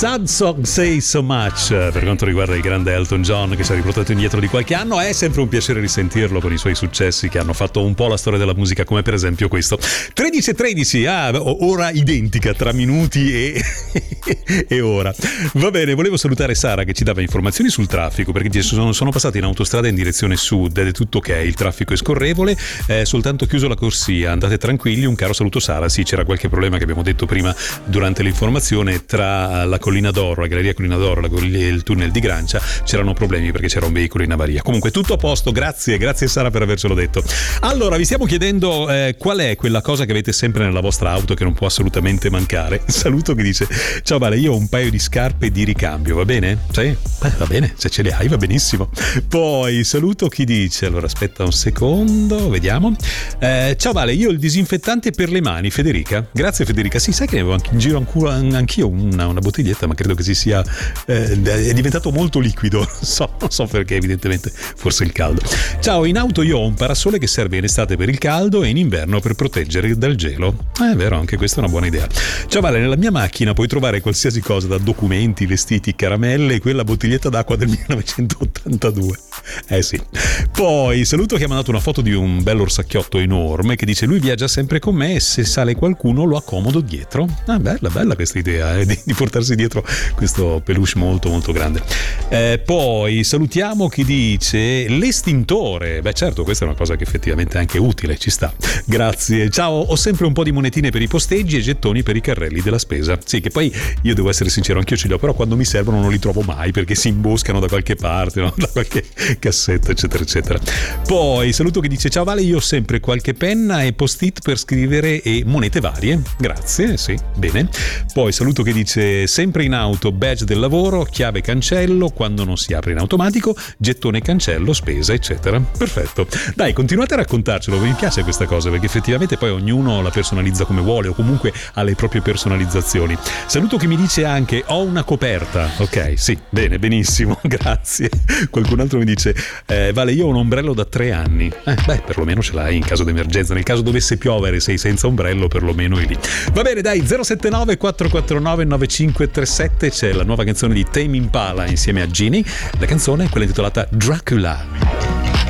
Sad Song Say So Much, per quanto riguarda il grande Elton John che ci ha riportato indietro di qualche anno. È sempre un piacere risentirlo con i suoi successi che hanno fatto un po' la storia della musica, come per esempio questo. 13:13, ora identica tra minuti e ora. Va bene, volevo salutare Sara che ci dava informazioni sul traffico, perché sono passati in autostrada in direzione sud ed è tutto ok, il traffico è scorrevole, è soltanto chiuso la corsia, andate tranquilli. Un caro saluto Sara. Sì, c'era qualche problema che abbiamo detto prima durante l'informazione tra la Collina d'Oro, la Galleria Collina d'Oro e il tunnel di Grancia. C'erano problemi perché c'era un veicolo in avaria. Comunque tutto a posto, grazie Sara per avercelo detto. Allora, vi stiamo chiedendo qual è quella cosa che avete sempre nella vostra auto che non può assolutamente mancare. Saluto che dice: ciao Vale, io ho un paio di scarpe di ricambio, va bene? Sì? Va bene, se ce le hai va benissimo. Poi saluto chi dice, allora aspetta un secondo, vediamo. Ciao Vale, io ho il disinfettante per le mani, Federica. Grazie Federica. Sì, sai che ne avevo in giro anch'io una bottiglietta, ma credo che si sia è diventato molto liquido. Non so perché, evidentemente forse il caldo. Ciao, in auto io ho un parasole che serve in estate per il caldo e in inverno per proteggere dal gelo. È vero, anche questa è una buona idea. Ciao Vale, nella mia macchina puoi trovare qualsiasi cosa, da documenti, vestiti, caramelle e quella bottiglietta d'acqua del 1982. Sì. Poi saluto che ha mandato una foto di un bello orsacchiotto enorme che dice: lui viaggia sempre con me e se sale qualcuno lo accomodo dietro. Bella questa idea di portarsi dietro questo peluche molto molto grande. Poi salutiamo chi dice l'estintore. Beh certo, questa è una cosa che effettivamente è anche utile, ci sta. Grazie. Ciao, ho sempre un po' di monetine per i posteggi e gettoni per i carrelli della spesa. Sì, che poi io devo essere sincero, anch'io ce li ho, però quando mi servono non li trovo mai perché si imboscano da qualche parte, no? Da qualche cassetta eccetera eccetera. Poi saluto chi dice: ciao Vale, io ho sempre qualche penna e post-it per scrivere e monete varie. Grazie, sì, bene. Poi saluto che dice: sempre in auto, badge del lavoro, chiave cancello, quando non si apre in automatico, gettone cancello, spesa eccetera. Perfetto. Dai, continuate a raccontarcelo, mi piace questa cosa perché effettivamente poi ognuno la personalizza come vuole o comunque ha le proprie personalizzazioni. Saluto chi mi dice anche: ho una coperta. Ok, sì, bene, benissimo, grazie. Qualcun altro mi dice: Vale, io ho un ombrello da 3 anni. Perlomeno ce l'hai in caso d'emergenza. Nel caso dovesse piovere, sei senza ombrello, perlomeno è lì. Va bene, dai, 079 449 9537. C'è la nuova canzone di Tame Impala insieme a Genie. La canzone è quella intitolata Dracula.